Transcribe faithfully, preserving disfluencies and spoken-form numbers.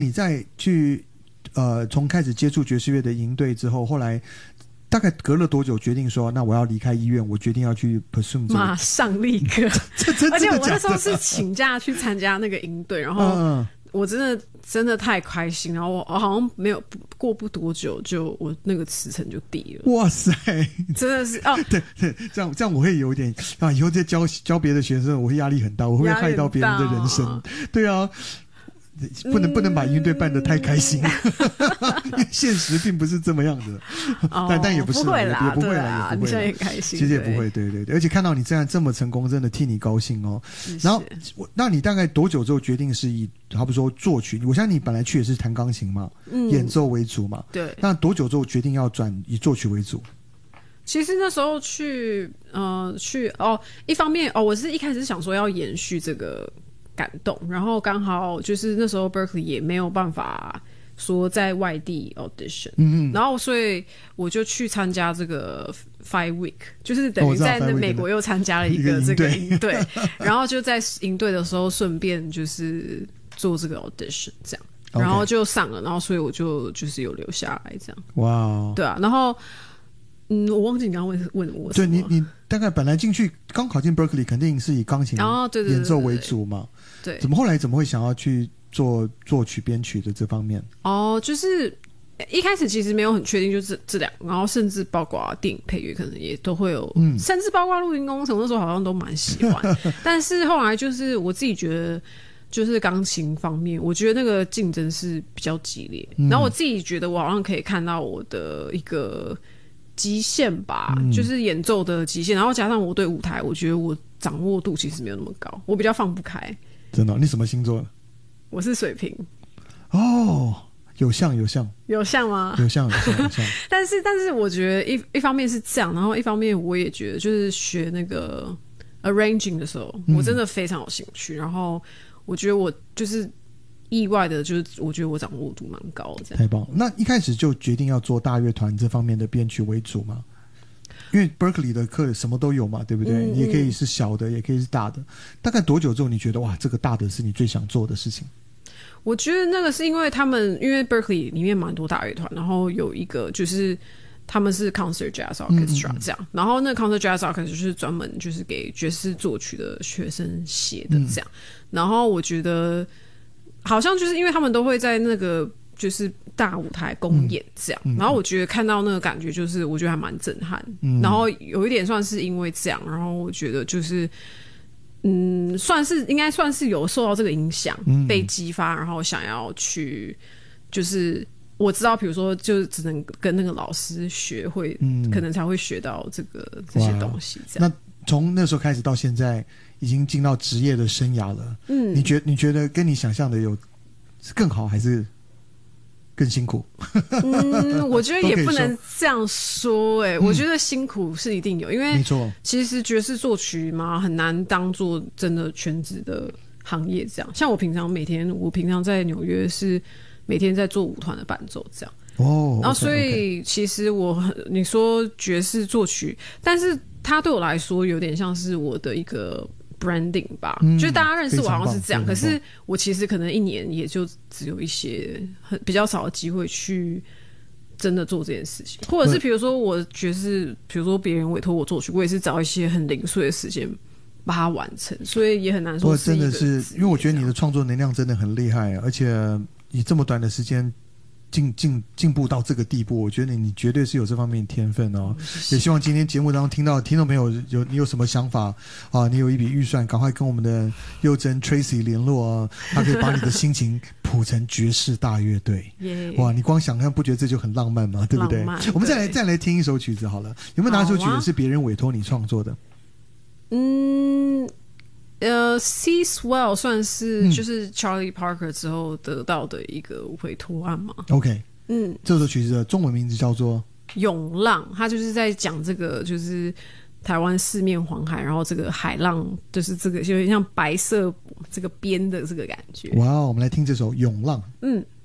你在去呃从开始接触爵士乐的营队之后，后来大概隔了多久决定说，那我要离开医院，我决定要去 pursue 这个？ 马上立刻， 这真的假的？ 而且我那时候是请假去参加那个营队，然后我真的真的太开心，然后我我好像没有过不多久就我那个辞呈就递了。 哇塞， 真的是哦， 对对，这样这样我会有点啊，以后再教教别的学生，我会压力很大，我会不会害到别人的人生？对啊。不能、嗯、不能把营队办得太开心，因为现实并不是这么样的，哦、但但也不是， 不会啦， 也不会啦，也不会啦， 你现在也开心， 其实也不会，对对对，而且看到你这样这么成功，真的替你高兴哦。然后，那你大概多久之后决定是以，好比说作曲？我相信你本来去也是弹钢琴嘛，嗯、演奏为主嘛， 对。 那多久之后决定要转以作曲为主？ 其实那时候去，呃，去哦，一方面哦，我是一开始想说要延续这个感动，然后刚好就是那时候 Berkeley 也没有办法说在外地 audition， 嗯嗯，然后所以我就去参加这个 Five Week， 就是等于在那美国又参加了一个这个营队，然后就在营队的时候顺便就是做这个 audition 这样，然后就上了，然后所以我就就是有留下来这样。哇、wow ，对啊，然后嗯，我忘记你刚刚问问我什么。对你你大概本来进去刚考进 Berkeley 肯定是以钢琴演奏为主嘛，对，怎么后来怎么会想要去做作曲编曲的这方面？哦， 就是一开始其实没有很确定，就这这两个，然后甚至包括电影配乐可能也都会有，嗯，甚至包括录音工程，那时候好像都蛮喜欢。但是后来就是我自己觉得，就是钢琴方面，我觉得那个竞争是比较激烈，嗯、然后我自己觉得我好像可以看到我的一个极限吧，嗯、就是演奏的极限，然后加上我对舞台，我觉得我掌握度其实没有那么高，我比较放不开。 真的、哦？你什么星座？ 我是水瓶。 哦，有像有像有像吗？ 有像有像有像。 但是但是我觉得一一方面是这样，然后一方面我也觉得就是学那个 arranging 的时候，嗯、我真的非常有兴趣。然后我觉得我就是意外的，就是我觉得我掌握度蛮高的。 太棒了！那一开始就决定要做大乐团这方面的编曲为主吗？因为 Berkeley 的课什么都有嘛，对不对？嗯、也可以是小的，也可以是大的。大概多久之后，你觉得哇，这个大的是你最想做的事情？ 我觉得那个是因为他们，因为 Berkeley 里面蛮多大乐团，然后有一个就是他们是 Concert Jazz Orchestra 这样，嗯嗯嗯然后那 Concert Jazz Orchestra 就是专门就是给爵士作曲的学生写的这样。嗯、然后我觉得好像就是因为他们都会在那个就是大舞台公演这样，嗯嗯、然后我觉得看到那个感觉就是我觉得还蛮震撼，嗯、然后有一点算是因为这样，然后我觉得就是嗯，算是应该算是有受到这个影响，嗯、被激发，然后想要去就是我知道比如说就只能跟那个老师学会，嗯、可能才会学到这个这些东西这样。 那从那时候开始到现在已经进到职业的生涯了，嗯，你觉你觉得跟你想象的有更好还是更辛苦？ 嗯，我觉得也不能这样说哎、欸，我觉得辛苦是一定有，因为没错，其实爵士作曲嘛，很难当做真的全职的行业这样。像我平常每天，我平常在纽约是每天在做舞团的伴奏这样。哦，然后所以其实我你说爵士作曲，但是它对我来说有点像是我的一个branding 吧，嗯、就是大家认识我好像是这样，可是我其实可能一年也就只有一些很比较少的机会去真的做这件事情，或者是比如说我爵士，比如说别人委托我作曲，我也是找一些很零碎的时间把它完成，所以也很难说是一个。 真的是，因为我觉得你的创作能量真的很厉害，而且你这么短的时间进进进步到这个地步，我觉得你绝对是有这方面的天分哦。也希望今天节目当中听到听众朋友有你有什么想法啊？你有一笔预算，赶快跟我们的佑真 Tracy 联络啊，他可以把你的心情谱成爵士大乐队。yeah. 哇，你光想看不觉得这就很浪漫吗？对不对？我们再来再来听一首曲子好了，有没有哪首曲子是别人委托你创作的？ 嗯。呃 ，C Swell 算是就是 Charlie Parker 之后得到的一个委托案嘛。 OK， 嗯，这首曲子的中文名字叫做 《涌浪》，它就是在讲这个就是台湾四面环海，然后这个海浪就是这个有点像白色这个边的这个感觉。 哇，我们来听这首《涌浪》。嗯。